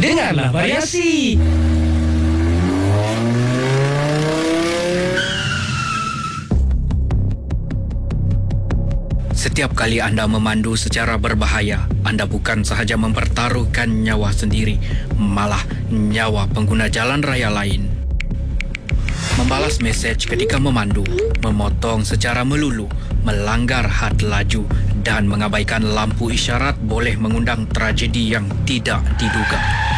Dengarlah variasi. Setiap kali anda memandu secara berbahaya, anda bukan sahaja mempertaruhkan nyawa sendiri, malah nyawa pengguna jalan raya lain. Membalas mesej ketika memandu, memotong secara melulu, melanggar had laju dan mengabaikan lampu isyarat boleh mengundang tragedi yang tidak diduga.